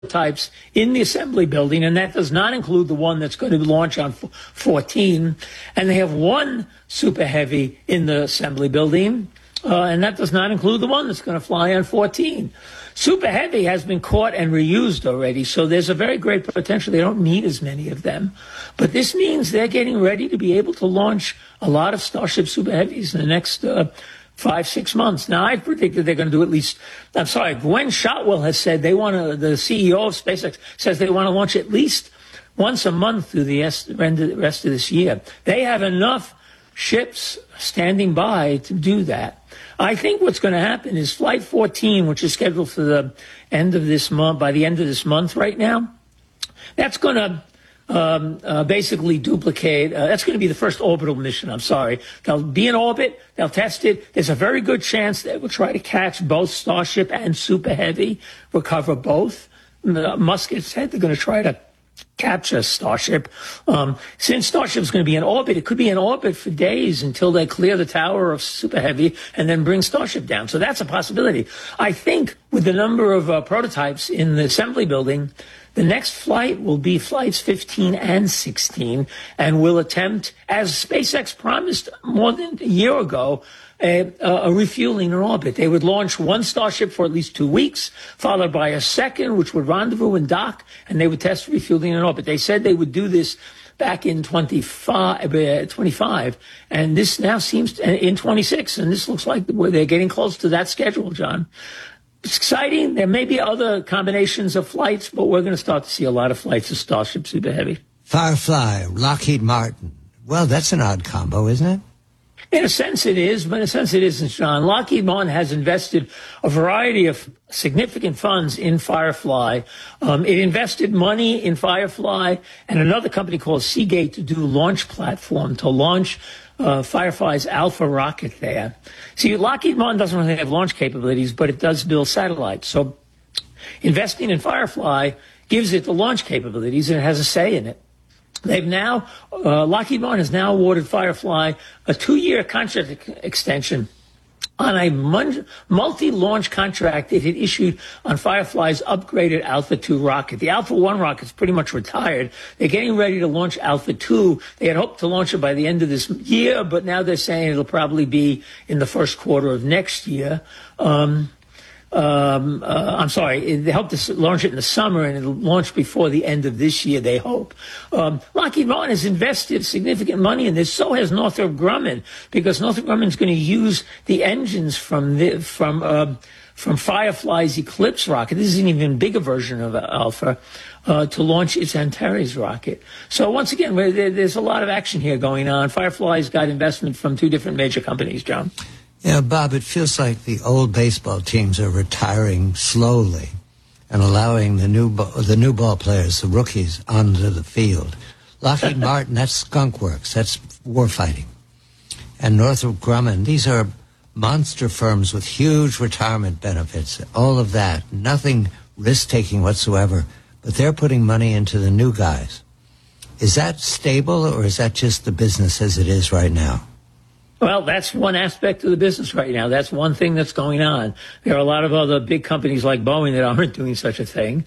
prototypes in the assembly building, and that does not include the one that's going to launch on 14. And they have one Super Heavy in the assembly building, and that does not include the one that's going to fly on 14. Super Heavy has been caught and reused already, so there's a very great potential. They don't need as many of them. But this means they're getting ready to be able to launch a lot of Starship Super Heavies in the next 5-6 months. Now, I predicted they're going to do Gwen Shotwell has said the CEO of SpaceX says they want to launch at least once a month through the rest of this year. They have enough ships standing by to do that. I think what's going to happen is Flight 14, which is scheduled for the end of this month, by the end of this month right now, that's going to basically duplicate. That's going to be the first orbital mission. I'm sorry. They'll be in orbit. They'll test it. There's a very good chance they will try to catch both Starship and Super Heavy, recover both. Musk has said they're going to try to capture Starship. Since Starship is going to be in orbit, it could be in orbit for days until they clear the tower of Super Heavy and then bring Starship down. So that's a possibility. I think with the number of prototypes in the assembly building, the next flight will be flights 15 and 16, and will attempt, as SpaceX promised more than a year ago, a refueling in orbit. They would launch one Starship for at least 2 weeks, followed by a second, which would rendezvous and dock, and they would test refueling in orbit. They said they would do this back in 25, and this now seems in 26, and this looks like they're getting close to that schedule, John. It's exciting. There may be other combinations of flights, but we're going to start to see a lot of flights of Starship Super Heavy. Firefly, Lockheed Martin. Well, that's an odd combo, isn't it? In a sense it is, but in a sense it isn't, John. Lockheed Martin has invested a variety of significant funds in Firefly. It invested money in Firefly and another company called Seagate to do launch platform to launch Firefly's Alpha rocket there. See, Lockheed Martin doesn't really have launch capabilities, but it does build satellites. So investing in Firefly gives it the launch capabilities, and it has a say in it. They've now, Lockheed Martin has now awarded Firefly a 2-year contract extension on a multi-launch contract it had issued on Firefly's upgraded Alpha 2 rocket. The Alpha 1 rocket's pretty much retired. They're getting ready to launch Alpha 2. They had hoped to launch it by the end of this year, but now they're saying it'll probably be in the first quarter of next year. I'm sorry, they hope to launch it in the summer, and it'll launch before the end of this year, they hope. Lockheed Martin has invested significant money in this. So has Northrop Grumman, because Northrop Grumman is going to use the engines from Firefly's Eclipse rocket. This is an even bigger version of Alpha, to launch its Antares rocket. So once again, there's a lot of action here going on. Firefly's got investment from 2 different major companies, John. Yeah, Bob, it feels like the old baseball teams are retiring slowly and allowing the new ball players, the rookies, onto the field. Lockheed Martin, that's skunk works. That's war fighting. And Northrop Grumman, these are monster firms with huge retirement benefits, all of that. Nothing risk-taking whatsoever. But they're putting money into the new guys. Is that stable, or is that just the business as it is right now? Well, that's one aspect of the business right now. That's one thing that's going on. There are a lot of other big companies like Boeing that aren't doing such a thing.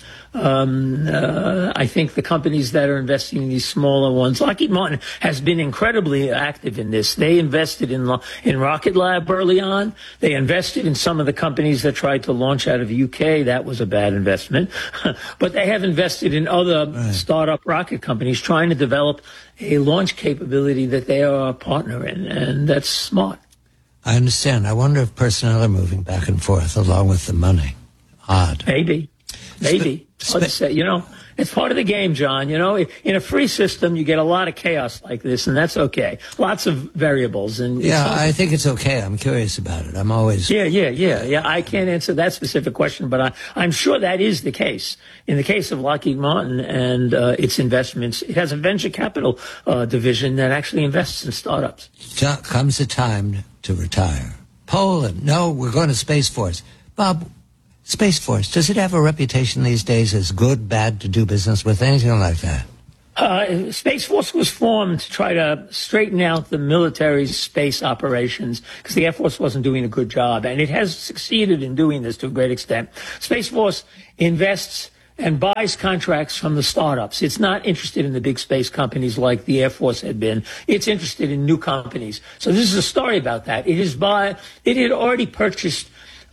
I think the companies that are investing in these smaller ones, Lockheed Martin has been incredibly active in this. They invested in Rocket Lab early on. They invested in some of the companies that tried to launch out of the UK. That was a bad investment. But they have invested in other startup rocket companies trying to develop a launch capability that they are a partner in, and that's smart. I understand. I wonder if personnel are moving back and forth along with the money. Odd. Maybe. Hard to say. It's part of the game, John. In a free system, you get a lot of chaos like this, and that's okay. Lots of variables. And yeah, I think it's okay. I'm curious about it. I'm always... Yeah. I can't answer that specific question, but I'm sure that is the case. In the case of Lockheed Martin and its investments, it has a venture capital division that actually invests in startups. Comes the time to retire. Poland, no, we're going to Space Force. Bob, Space Force, does it have a reputation these days as good, bad to do business with, anything like that? Space Force was formed to try to straighten out the military's space operations because the Air Force wasn't doing a good job, and it has succeeded in doing this to a great extent. Space Force invests and buys contracts from the startups. It's not interested in the big space companies like the Air Force had been. It's interested in new companies. So this is a story about that. It had already purchased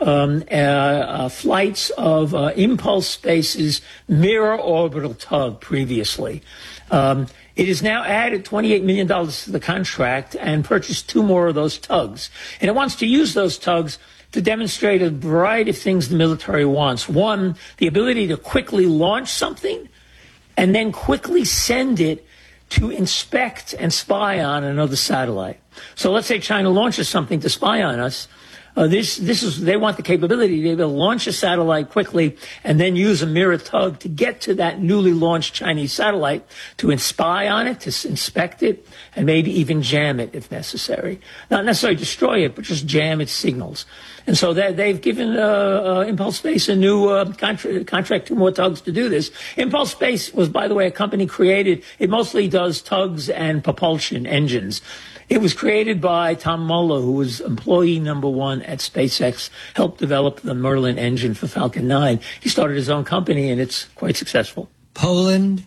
flights of Impulse Space's Mirror Orbital Tug previously. It has now added $28 million to the contract and purchased 2 more of those tugs. And it wants to use those tugs to demonstrate a variety of things the military wants. One, the ability to quickly launch something and then quickly send it to inspect and spy on another satellite. So let's say China launches something to spy on us. They want the capability to be able to launch a satellite quickly and then use a mirror tug to get to that newly launched Chinese satellite to spy on it, to inspect it, and maybe even jam it if necessary. Not necessarily destroy it, but just jam its signals. And so they've given Impulse Space a new contract, 2 more tugs to do this. Impulse Space was, by the way, a company created. It mostly does tugs and propulsion engines. It was created by Tom Muller, who was employee number 1 at SpaceX, helped develop the Merlin engine for Falcon 9. He started his own company, and it's quite successful. Poland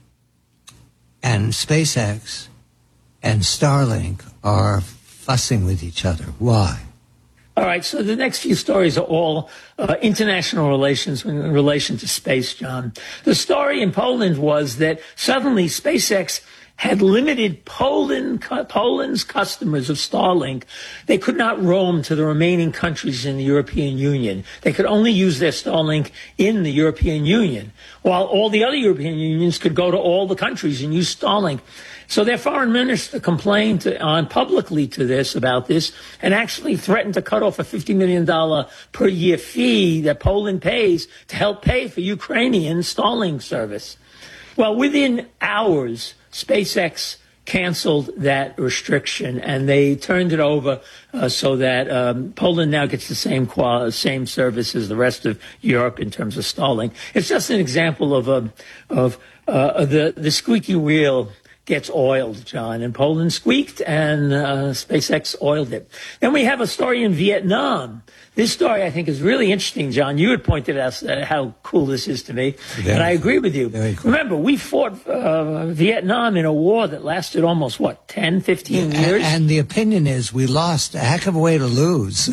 and SpaceX and Starlink are fussing with each other. Why? All right, so the next few stories are all international relations in relation to space, John. The story in Poland was that suddenly SpaceX had limited Poland's customers of Starlink. They could not roam to the remaining countries in the European Union. They could only use their Starlink in the European Union, while all the other European unions could go to all the countries and use Starlink. So their foreign minister complained publicly about this and actually threatened to cut off a $50 million per year fee that Poland pays to help pay for Ukrainian Starlink service. Well, within hours, SpaceX canceled that restriction, and they turned it over so that Poland now gets the same service as the rest of Europe in terms of Starlink. It's just an example of the squeaky wheel gets oiled, John. And Poland squeaked, and SpaceX oiled it. Then we have a story in Vietnam. This story, I think, is really interesting, John. You had pointed out how cool this is to me, and I agree with you. Cool. Remember, we fought Vietnam in a war that lasted almost, 10, 15 years? And the opinion is we lost a heck of a way to lose.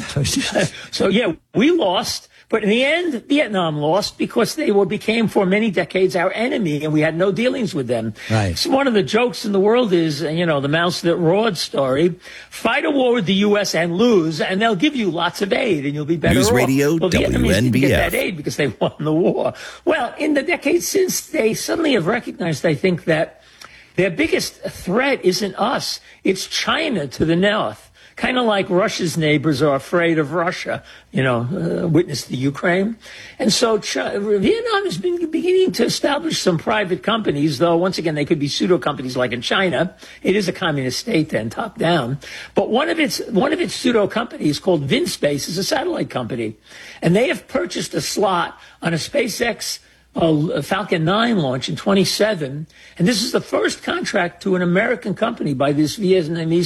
So, yeah, we lost. But in the end, Vietnam lost because they became for many decades our enemy, and we had no dealings with them. Right. So one of the jokes in the world is, the mouse that roared story: fight a war with the U.S. and lose, and they'll give you lots of aid, and you'll be better News off. Radio, well, the Vietnamese didn't get that WNBF. aid because they won the war. Well, in the decades since, they suddenly have recognized, I think, that their biggest threat isn't us; it's China to the north. Kind of like Russia's neighbors are afraid of Russia, witness the Ukraine. And so Vietnam has been beginning to establish some private companies, though, once again, they could be pseudo companies like in China. It is a communist state then, top down. But one of its pseudo companies called VinSpace is a satellite company. And they have purchased a slot on a SpaceX Falcon 9 launch in 27, and this is the first contract to an American company by this Vietnamese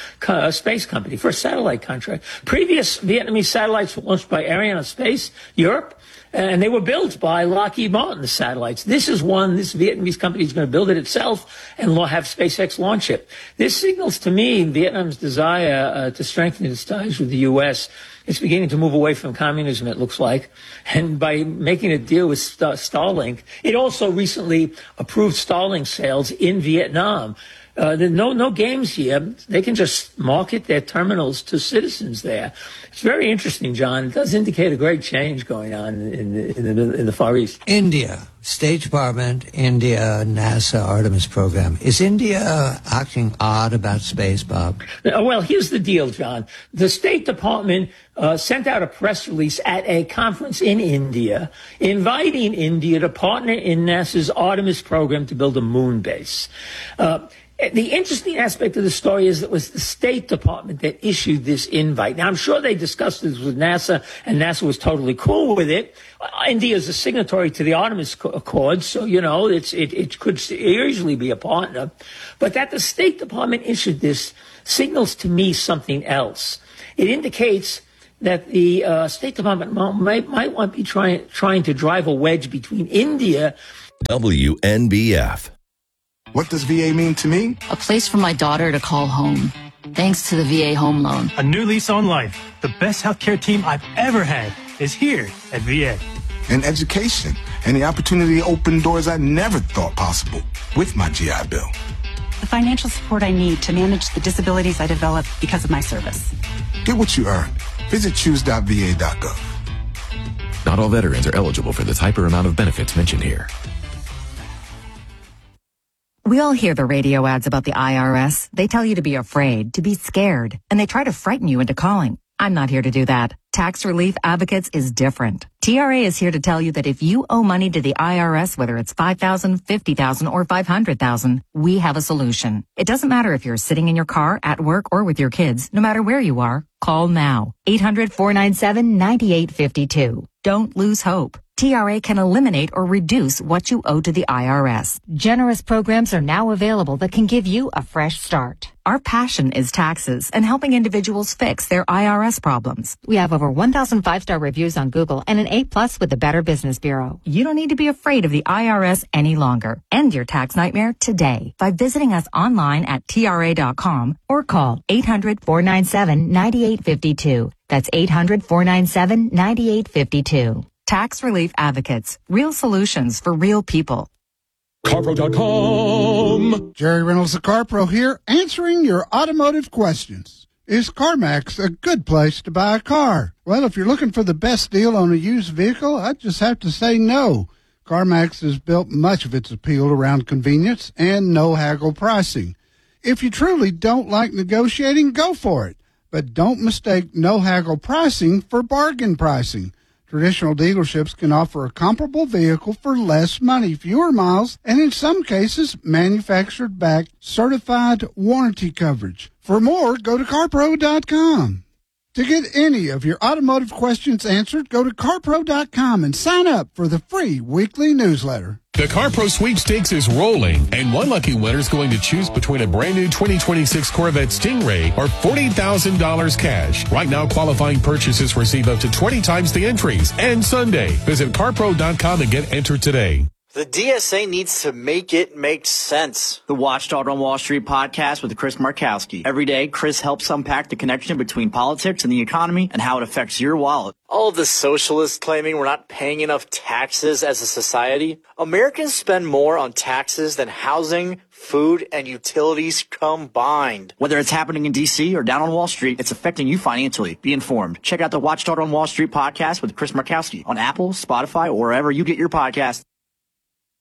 space company, first satellite contract. Previous Vietnamese satellites were launched by Arianespace, Europe, and they were built by Lockheed Martin, the satellites. This is one, this Vietnamese company is going to build it itself and have SpaceX launch it. This signals to me Vietnam's desire to strengthen its ties with the U.S. It's beginning to move away from communism, it looks like. And by making a deal with Starlink, it also recently approved Starlink sales in Vietnam. There are no games here. They can just market their terminals to citizens there. It's very interesting, John. It does indicate a great change going on in the Far East. India, State Department, India, NASA, Artemis program. Is India acting odd about space, Bob? Well, here's the deal, John. The State Department sent out a press release at a conference in India inviting India to partner in NASA's Artemis program to build a moon base. The interesting aspect of the story is that it was the State Department that issued this invite. Now, I'm sure they discussed this with NASA, and NASA was totally cool with it. India is a signatory to the Artemis Accord, so, it could easily be a partner. But that the State Department issued this signals to me something else. It indicates that the State Department might want to be trying to drive a wedge between India. WNBF. What does VA mean to me? A place for my daughter to call home, thanks to the VA Home Loan. A new lease on life. The best healthcare team I've ever had is here at VA. And education, and the opportunity to open doors I never thought possible with my GI Bill. The financial support I need to manage the disabilities I developed because of my service. Get what you earned. Visit choose.va.gov. Not all veterans are eligible for the type or amount of benefits mentioned here. We all hear the radio ads about the IRS. They tell you to be afraid, to be scared, and they try to frighten you into calling. I'm not here to do that. Tax Relief Advocates is different. TRA is here to tell you that if you owe money to the IRS, whether it's $5,000, $50,000, or $500,000, we have a solution. It doesn't matter if you're sitting in your car, at work, or with your kids. No matter where you are, call now. 800-497-9852. Don't lose hope. TRA can eliminate or reduce what you owe to the IRS. Generous programs are now available that can give you a fresh start. Our passion is taxes and helping individuals fix their IRS problems. We have over 1,000 5-star reviews on Google and an A+ with the Better Business Bureau. You don't need to be afraid of the IRS any longer. End your tax nightmare today by visiting us online at TRA.com or call 800-497-9852. That's 800-497-9852. Tax Relief Advocates. Real solutions for real people. CarPro.com. Jerry Reynolds, the CarPro here, answering your automotive questions. Is CarMax a good place to buy a car? Well, if you're looking for the best deal on a used vehicle, I just have to say no. CarMax has built much of its appeal around convenience and no haggle pricing. If you truly don't like negotiating, go for it. But don't mistake no haggle pricing for bargain pricing. Traditional dealerships can offer a comparable vehicle for less money, fewer miles, and in some cases, manufactured-backed, certified warranty coverage. For more, go to CarPro.com. To get any of your automotive questions answered, go to CarPro.com and sign up for the free weekly newsletter. The CarPro sweepstakes is rolling, and one lucky winner is going to choose between a brand new 2026 Corvette Stingray or $40,000 cash. Right now, qualifying purchases receive up to 20 times the entries. And Sunday, visit CarPro.com and get entered today. The DSA needs to make it make sense. The Watchdog on Wall Street podcast with Chris Markowski. Every day, Chris helps unpack the connection between politics and the economy and how it affects your wallet. All of the socialists claiming we're not paying enough taxes as a society. Americans spend more on taxes than housing, food, and utilities combined. Whether it's happening in D.C. or down on Wall Street, it's affecting you financially. Be informed. Check out the Watchdog on Wall Street podcast with Chris Markowski on Apple, Spotify, or wherever you get your podcasts.